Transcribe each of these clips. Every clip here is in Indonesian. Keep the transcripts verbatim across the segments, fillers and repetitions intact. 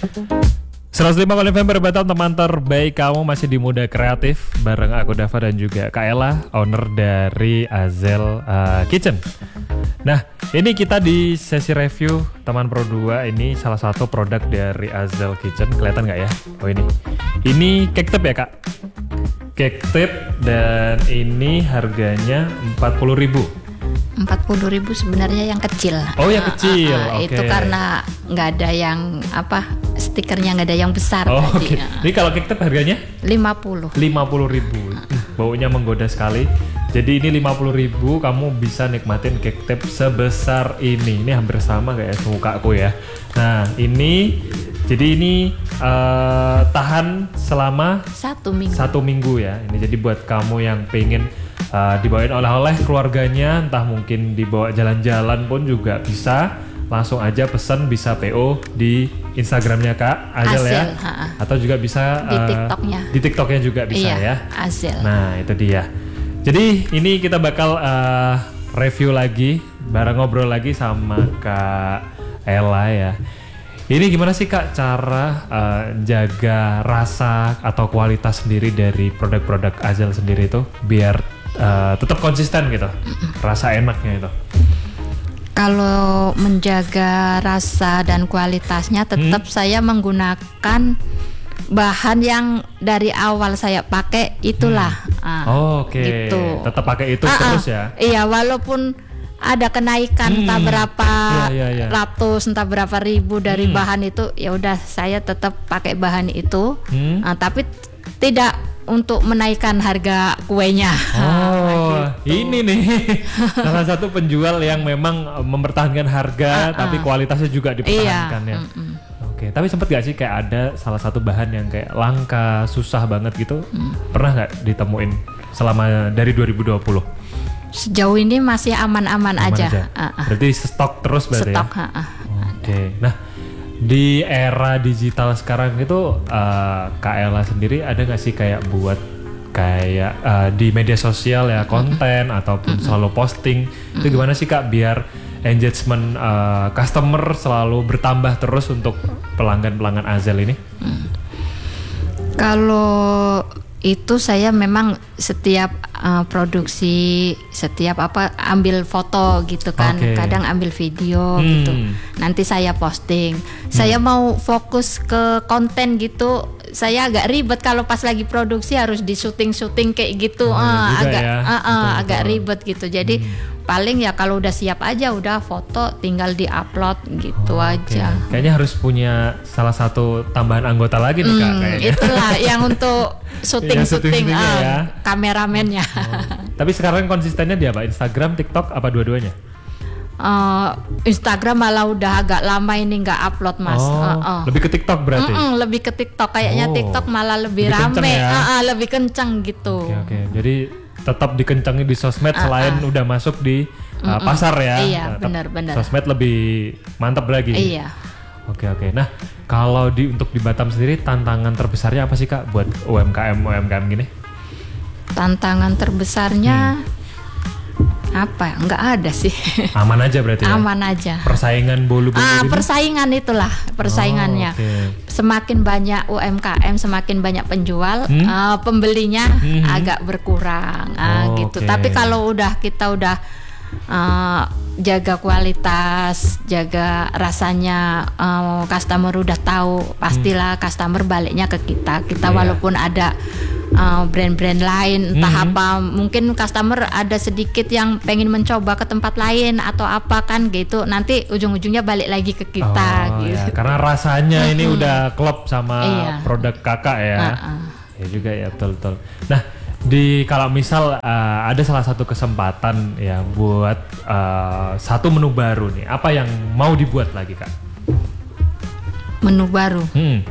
seratus lima kali F M Perbataan, teman terbaik kamu masih di Muda Kreatif bareng aku Dava dan juga Kak Ella, owner dari Azel uh, Kitchen. Nah, ini kita di sesi review teman Pro dua, ini salah satu produk dari Azel Kitchen. Kelihatan nggak ya? Oh ini, ini cake tip ya Kak? Cake tip, dan ini harganya empat puluh ribu. empat puluh ribu sebenarnya yang kecil. Oh yang kecil, uh, uh, uh, oke. Itu karena nggak ada yang apa stikernya, nggak ada yang besar. Oh oke. Okay. Uh. Ini kalau cake tip harganya? lima puluh. lima puluh ribu. Uh. Baunya menggoda sekali. Jadi ini lima puluh ribu kamu bisa nikmatin cake tip sebesar ini. Ini hampir sama kayak mukaku ya. Nah ini, jadi ini uh, tahan selama satu minggu. Satu minggu ya. Ini jadi buat kamu yang pengen Uh, dibawain oleh-oleh keluarganya, entah mungkin dibawa jalan-jalan pun juga bisa, langsung aja pesen, bisa P O di Instagramnya Kak Azel, Azel ya, ha-ha. Atau juga bisa di uh, TikToknya, di TikToknya juga bisa iya, ya. Azel. Nah itu dia. Jadi ini kita bakal uh, review lagi, bareng ngobrol lagi sama Kak Ella ya. Ini gimana sih Kak cara uh, jaga rasa atau kualitas sendiri dari produk-produk Azel sendiri itu biar uh, tetap konsisten gitu, rasa enaknya itu? Kalau menjaga rasa dan kualitasnya tetap hmm? saya menggunakan bahan yang dari awal saya pakai itulah. Hmm. Ah, oh, Oke. Okay. Gitu. Tetap pakai itu ah, terus ya? Iya, walaupun ada kenaikan hmm. entah berapa ya, ya, ya. ratus, entah berapa ribu dari hmm. bahan itu, ya udah saya tetap pakai bahan itu, hmm. nah, tapi t- tidak untuk menaikkan harga kuenya. Oh, gitu. Ini nih salah satu penjual yang memang mempertahankan harga, uh-uh. tapi kualitasnya juga dipertahankan iya. ya. Mm-mm. Oke, tapi sempet gak sih kayak ada salah satu bahan yang kayak langka, susah banget gitu? Hmm. Pernah nggak ditemuin selama dari dua ribu dua puluh? Sejauh ini masih aman-aman aman aja. aja. Uh-uh. Berarti stok terus berarti stok, ya? Uh-uh. Oke. Okay. Nah, di era digital sekarang itu uh, Kak Ella sendiri ada nggak sih kayak buat kayak uh, di media sosial ya konten uh-uh. ataupun uh-uh. selalu posting uh-uh. itu gimana sih Kak biar engagement uh, customer selalu bertambah terus untuk pelanggan-pelanggan Azel ini? Hmm. Kalau itu saya memang setiap uh, produksi, setiap apa ambil foto gitu kan, okay. kadang ambil video hmm. gitu, nanti saya posting. Hmm. Saya mau fokus ke konten gitu, saya agak ribet kalau pas lagi produksi harus di syuting-syuting kayak gitu, oh, uh, ya agak ya. Uh, uh, betul, agak betul. ribet gitu. Jadi hmm. paling ya kalau udah siap aja, udah foto tinggal di-upload gitu oh, aja. Okay. Kayaknya harus punya salah satu tambahan anggota lagi nih hmm, Kak kayaknya. Itulah yang untuk syuting-syuting uh, ya. Kameramennya. Oh. Tapi sekarang konsistennya di apa? Instagram, TikTok, apa dua-duanya? Uh, Instagram malah udah agak lama ini nggak upload mas. Oh, uh, uh. lebih ke TikTok berarti? Mm-mm, lebih ke TikTok, kayaknya oh. TikTok malah lebih, lebih rame, ya? uh, uh, lebih kenceng gitu. Oke okay, oke, okay. Jadi tetap dikencengin di sosmed uh, selain uh. udah masuk di uh, pasar ya. Iya benar-benar. Sosmed lebih mantap lagi. Iya. Oke okay, oke. Okay. Nah kalau di untuk di Batam sendiri tantangan terbesarnya apa sih Kak buat U M K M U M K M gini? Tantangan terbesarnya hmm. apa ya? Nggak ada sih. Aman aja berarti ya? Aman aja. Persaingan bolu-bolu ah, ini? Persaingan itulah persaingannya. Oh, okay. Semakin banyak U M K M, semakin banyak penjual, hmm? uh, pembelinya hmm. agak berkurang, uh, oh, gitu. Okay. Tapi kalau udah kita udah uh, jaga kualitas, jaga rasanya, uh, customer udah tahu, pastilah hmm. customer baliknya ke kita. Kita yeah. walaupun ada Uh, brand-brand lain entah hmm. apa, mungkin customer ada sedikit yang pengen mencoba ke tempat lain atau apa kan gitu, nanti ujung-ujungnya balik lagi ke kita oh, gitu. Ya. Karena rasanya ini udah klop sama iya. produk kakak ya. Uh-uh. Ya juga ya, betul-betul. Nah di kalau misal uh, ada salah satu kesempatan ya buat uh, satu menu baru nih, apa yang mau dibuat lagi Kak? Menu baru. Hmm.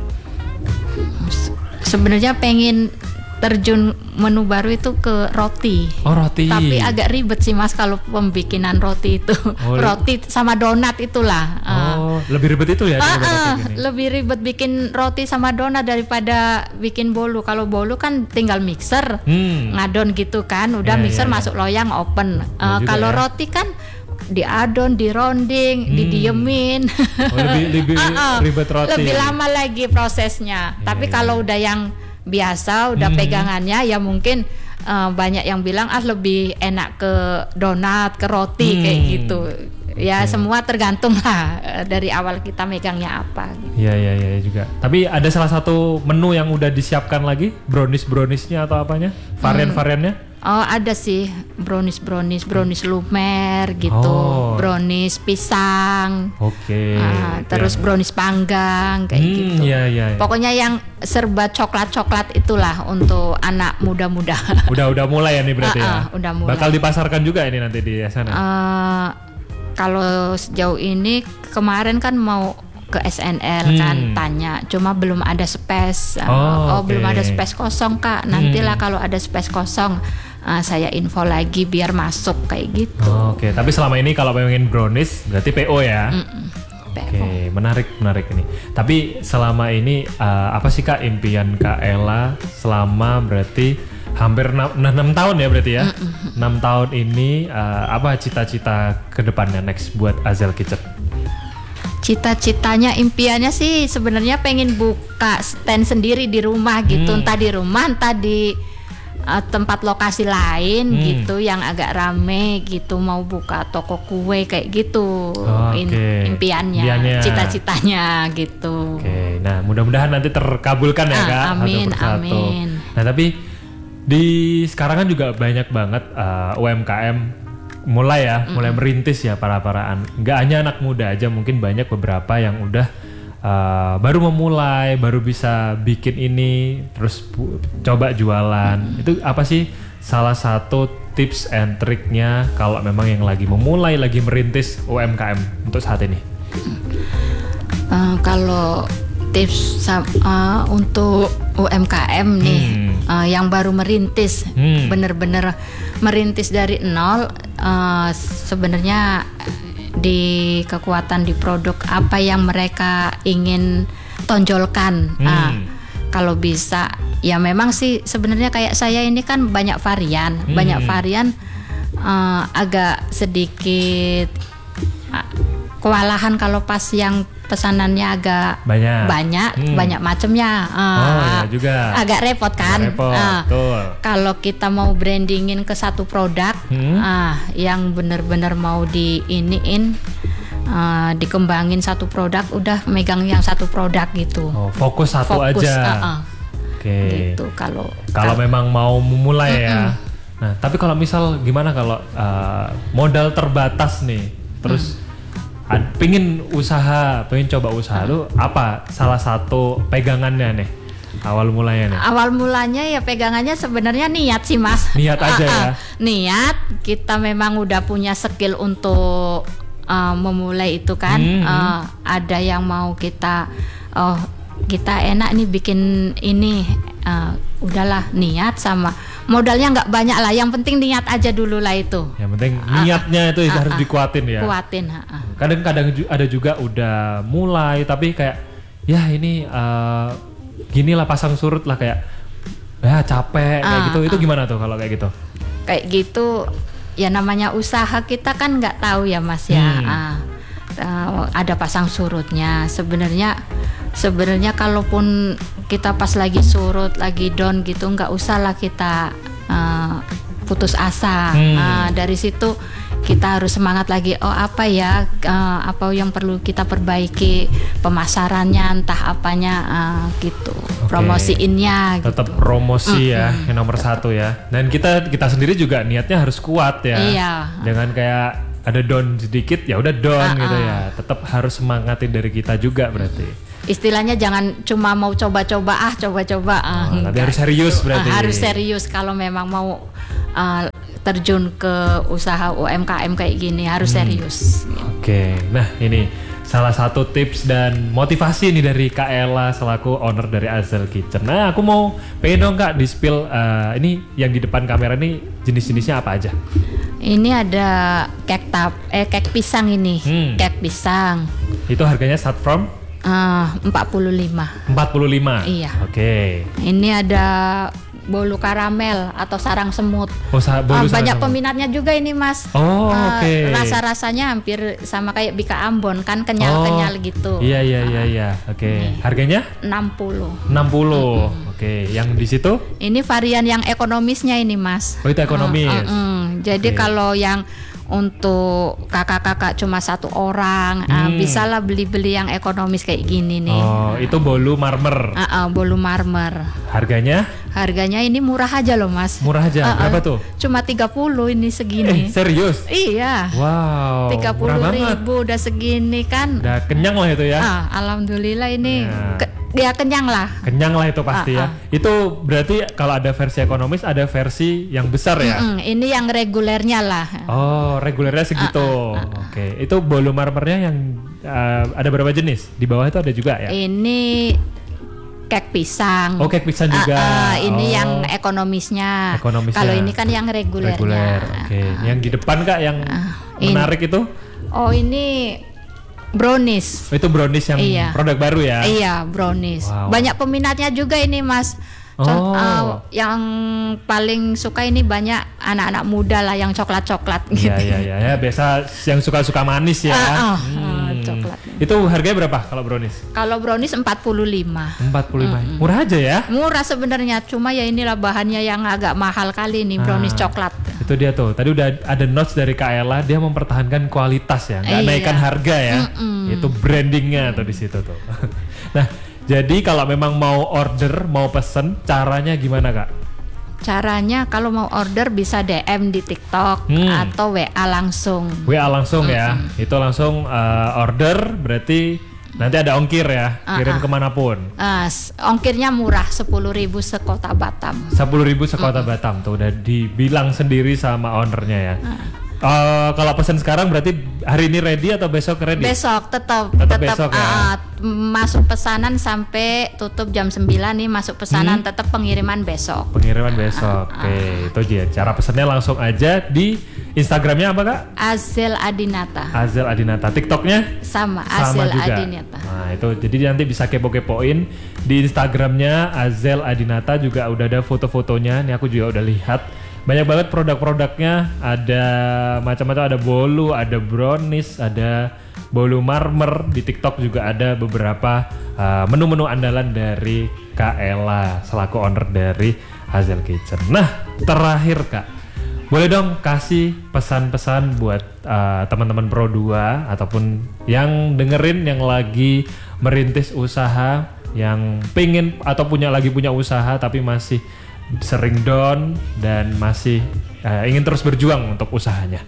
Sebenarnya pengen terjun menu baru itu ke roti. Oh roti. Tapi agak ribet sih mas kalau pembikinan roti itu. Oh, roti sama donat itulah. Oh uh, lebih ribet itu ya? Uh, uh, lebih ribet bikin roti sama donat daripada bikin bolu. Kalau bolu kan tinggal mixer, hmm. ngadon gitu kan, udah yeah, mixer yeah, masuk yeah. loyang open. Uh, kalau ya. Roti kan diadon, dironding, hmm. didiemin. Oh, lebih lebih ribet roti. Lebih lama lagi prosesnya. Yeah. Tapi kalau udah yang biasa, udah hmm. pegangannya ya mungkin uh, banyak yang bilang ah lebih enak ke donat, ke roti hmm. kayak gitu. Ya okay. Semua tergantung lah dari awal kita megangnya apa. Iya iya iya juga. Tapi ada salah satu menu yang udah disiapkan lagi, brownies browniesnya atau apanya? Varian-variannya? Oh ada sih brownies brownies brownies lumer gitu, oh. brownies pisang. Oke. Okay. Uh, terus okay. brownies panggang kayak hmm, gitu. Iya, iya, iya. Pokoknya yang serba coklat coklat itulah untuk anak muda-muda. Udah udah mulai ya nih berarti uh, uh, ya. Udah mulai. Bakal dipasarkan juga ini nanti di sana. Uh, Kalau sejauh ini kemarin kan mau ke S N L hmm. kan tanya, cuma belum ada space. Uh, oh, oh okay. belum ada space kosong kak. Nantilah hmm. kalau ada space kosong uh, saya info lagi biar masuk kayak gitu. Oh, Oke, okay. Tapi selama ini kalau pengen brownies berarti P O ya. Oke, okay. menarik menarik ini. Tapi selama ini uh, apa sih kak impian Kak Ella selama berarti hampir enam tahun ya berarti ya. Mm-mm. enam tahun ini uh, apa cita-cita ke depannya next buat Azel Kitchen? Cita-citanya, impiannya sih sebenarnya pengen buka stand sendiri di rumah gitu, hmm. entah di rumah, entah di uh, tempat lokasi lain hmm. gitu yang agak rame gitu, mau buka toko kue kayak gitu. Oh, okay. In, impiannya, Impiannya. cita-citanya gitu. Oke, okay. Nah mudah-mudahan nanti terkabulkan ya ah, kak. Amin, amin. Nah tapi di sekarang kan juga banyak banget uh, U M K M mulai ya, mm. mulai merintis ya para-paraan. Nggak hanya anak muda aja, mungkin banyak beberapa yang udah uh, baru memulai, baru bisa bikin ini, terus bu- coba jualan. Mm. Itu apa sih salah satu tips and triknya kalau memang yang lagi memulai, lagi merintis U M K M untuk saat ini? Uh, kalau tips uh, untuk U M K M nih hmm. uh, yang baru merintis, hmm. bener-bener merintis dari nol, uh, sebenarnya di kekuatan di produk apa yang mereka ingin tonjolkan. Hmm. Uh, kalau bisa ya memang sih sebenarnya kayak saya ini kan banyak varian, hmm. banyak varian uh, agak sedikit uh, kewalahan kalau pas yang pesanannya agak banyak, banyak, hmm. banyak macamnya. Uh, oh ya juga. Agak repot kan. Agak repot, uh, kalau kita mau brandingin ke satu produk, hmm. uh, yang benar-benar mau diiniin, uh, dikembangin satu produk, udah megang yang satu produk gitu. Oh, fokus satu fokus, aja. Uh, uh. Oke. Okay. Gitu kalau. Kalau memang mau memulai mm-mm. ya. Nah, tapi kalau misal gimana kalau uh, modal terbatas nih, terus hmm. Pengen usaha, pengen coba usaha lu apa salah satu pegangannya nih awal mulanya nih? Awal mulanya ya pegangannya sebenarnya niat sih mas. Niat aja ya. Niat, kita memang udah punya skill untuk uh, memulai itu kan. Hmm, uh, ada yang mau kita, oh kita enak nih bikin ini, uh, udahlah niat sama. Modalnya nggak banyak lah, yang penting niat aja dulu lah itu. Yang penting niatnya uh, itu uh, harus uh, dikuatin ya. Kuatin. Uh, uh. Kadang-kadang ada juga udah mulai tapi kayak ya ini uh, gini lah pasang surut lah kayak ya capek uh, kayak gitu. Itu uh. gimana tuh kalau kayak gitu? Kayak gitu ya namanya usaha kita kan nggak tahu ya mas ya. Hmm. Uh, uh, ada pasang surutnya. Sebenarnya sebenarnya kalaupun kita pas lagi surut, lagi down gitu, nggak usah lah kita uh, putus asa. Hmm. Uh, dari situ kita harus semangat lagi. Oh apa ya, uh, apa yang perlu kita perbaiki, pemasarannya, entah apanya uh, gitu. Okay. Promosiinnya. Tetap gitu. promosi mm-hmm. ya, yang nomor Tetap. satu ya. Dan kita kita sendiri juga niatnya harus kuat ya. Iya. Jangan kayak ada down sedikit ya udah down uh-uh. gitu ya. Tetap harus semangatin dari kita juga berarti. Istilahnya jangan cuma mau coba-coba ah coba-coba ah, oh, nanti harus serius berarti. Uh, harus serius kalau memang mau uh, terjun ke usaha U M K M kayak gini harus hmm. serius. Oke, okay. Nah ini salah satu tips dan motivasi nih dari Kak Ella selaku owner dari Azel Kitchen. Nah aku mau pengen dong Kak di spill uh, ini yang di depan kamera ini jenis-jenisnya apa aja? Ini ada kek tap, eh kek pisang ini, hmm. kek pisang. Itu harganya start from? Uh, empat puluh lima. empat puluh lima. Iya. Oke. Okay. Ini ada bolu karamel atau sarang semut. Oh, sa- bolu uh, banyak sarang peminatnya juga ini Mas. Oh, uh, oke. Okay. Rasa-rasanya hampir sama kayak Bika Ambon kan, kenyal-kenyal oh, gitu. Iya iya iya iya. Oke. Okay. Harganya? enam puluh. enam puluh. Mm-hmm. Oke, okay. Yang di situ? Ini varian yang ekonomisnya ini Mas. Oh, itu ekonomis. Uh, uh, uh. Jadi okay. kalau yang untuk kakak-kakak cuma satu orang, hmm. uh, bisalah beli-beli yang ekonomis kayak gini nih. Oh, itu bolu marmer. Uh, uh, bolu marmer. Harganya? Harganya ini murah aja loh Mas. Murah aja. Uh, uh, Berapa tuh? Cuma tiga puluh ini segini. Eh, serius? Iya. Wow. tiga puluh ribu udah segini kan. Udah kenyang lah itu ya. Uh, alhamdulillah ini. Ya. Ke- Ya kenyang lah. Kenyang lah itu pasti uh, uh. ya. Itu berarti kalau ada versi ekonomis ada versi yang besar ya. Mm-mm, ini yang regulernya lah. Oh, regulernya segitu. Uh, uh, uh, uh. Oke, itu bolu marmernya yang uh, ada berapa jenis? Di bawah itu ada juga ya. Ini kek pisang. Oh, kek pisang juga. Uh, uh, ini oh. yang ekonomisnya. Ekonomisnya. Kalau ini kan yang regulernya. Reguler. Oke. Okay. Uh, yang di depan Kak yang uh, menarik ini. Itu? Oh, ini brownies. Oh, itu brownies yang iya. produk baru ya? Iya, brownies. Wow. Banyak peminatnya juga ini Mas. Oh. Uh, yang paling suka ini banyak anak-anak muda lah yang coklat-coklat gitu. Iya, iya, iya. Ya, biasa yang suka-suka manis ya. Uh, oh, hmm. uh, coklat. Itu harganya berapa kalau brownies? Kalau brownies empat puluh lima. empat puluh lima. Mm-hmm. Murah aja ya? Murah sebenarnya, cuma ya inilah bahannya yang agak mahal kali nih, brownies ah, coklat. Itu dia tuh. Tadi udah ada notes dari Kak Ella, dia mempertahankan kualitas ya, nggak iya. naikkan harga ya. Mm-mm. Itu brandingnya tuh di situ tuh. Nah, jadi kalau memang mau order, mau pesen, caranya gimana Kak? Caranya kalau mau order bisa D M di TikTok hmm. atau W A langsung. W A langsung mm-hmm. ya, itu langsung uh, order berarti nanti ada ongkir ya, kirim uh-uh. kemanapun. Uh, ongkirnya murah, sepuluh ribu sekota Batam. Sepuluh ribu sekota mm-hmm. Batam tuh udah dibilang sendiri sama ownernya ya. Uh. Uh, kalau pesan sekarang berarti hari ini ready atau besok ready? Besok tetap tetap tetap besok ya. Uh, masuk pesanan sampai tutup jam sembilan nih, masuk pesanan hmm. tetap pengiriman besok. Pengiriman besok. Uh, uh, Oke, okay, itu dia. Cara pesannya langsung aja di Instagramnya apa Kak? Azel Adinata. Azel Adinata. TikToknya? Sama, Azel Sama juga. Adinata. Nah itu jadi nanti bisa kepo-kepoin di Instagramnya Azel Adinata, juga udah ada foto-fotonya. Nih aku juga udah lihat. Banyak banget produk-produknya, ada macam-macam, ada bolu, ada brownies, ada bolu marmer. Di TikTok juga ada beberapa uh, menu-menu andalan dari Kak Ella selaku owner dari Azel Kitchen. Nah, terakhir Kak, boleh dong kasih pesan-pesan buat uh, teman-teman Pro dua ataupun yang dengerin yang lagi merintis usaha, yang pengen atau punya lagi punya usaha tapi masih sering down dan masih uh, ingin terus berjuang untuk usahanya.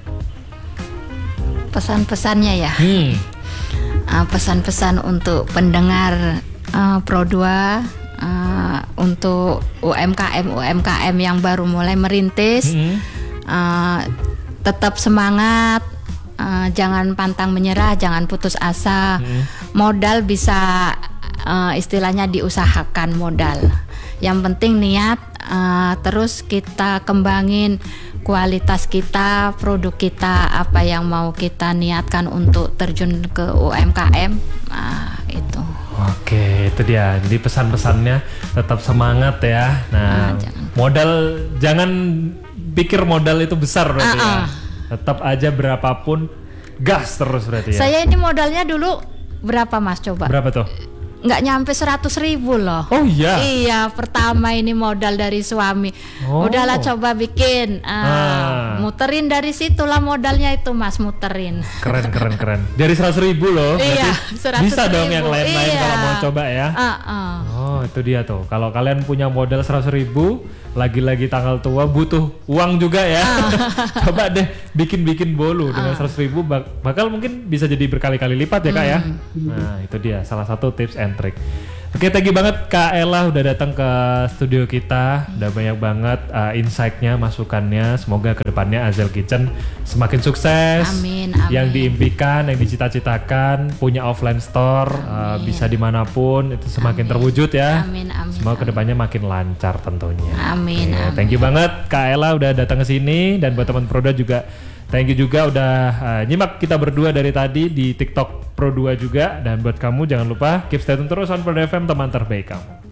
Pesan-pesannya ya. Hmm. Uh, pesan-pesan untuk pendengar uh, Pro dua, uh, untuk U M K M U M K M yang baru mulai merintis, hmm. uh, tetap semangat, uh, jangan pantang menyerah, jangan putus asa. Hmm. Modal bisa uh, istilahnya diusahakan modal. Yang penting niat, uh, terus kita kembangin kualitas kita, produk kita, apa yang mau kita niatkan untuk terjun ke U M K M, uh, itu. Oke, itu dia. Jadi pesan-pesannya tetap semangat ya. Nah, uh, jangan. modal jangan pikir modal itu besar berarti uh-uh. ya. Tetap aja berapapun gas terus berarti ya. Saya ini modalnya dulu berapa Mas coba? Berapa tuh? Nggak nyampe seratus ribu loh. Oh iya? Iya, pertama ini modal dari suami. Oh. Udahlah coba bikin, uh, ah. muterin dari situlah modalnya itu Mas, muterin. Keren, keren, keren. Dari seratus ribu loh. Iya, seratus bisa ribu. Dong yang lain-lain iya. kalau mau coba ya. Uh, uh. Oh itu dia tuh. Kalau kalian punya modal seratus ribu, lagi-lagi tanggal tua butuh uang juga ya. Uh. Coba deh bikin-bikin bolu dengan seratus ribu bak- bakal mungkin bisa jadi berkali-kali lipat ya Kak ya. Hmm. Nah itu dia salah satu tips and trick. Oke, thank you banget Kak Ella udah datang ke studio kita. Udah banyak banget uh, insight-nya, masukannya. Semoga kedepannya Azel Kitchen semakin sukses. Amin, amin. Yang diimpikan, yang dicita-citakan, punya offline store, uh, bisa dimanapun, itu semakin amin. terwujud ya. Amin, amin. Semoga kedepannya makin lancar tentunya. Amin, Oke, amin. Thank you banget Kak Ella udah datang ke sini, dan buat teman Proda juga thank you juga udah uh, nyimak kita berdua dari tadi di TikTok Pro dua juga. Dan buat kamu jangan lupa keep stay tune terus on Proda F M, teman terbaik kamu.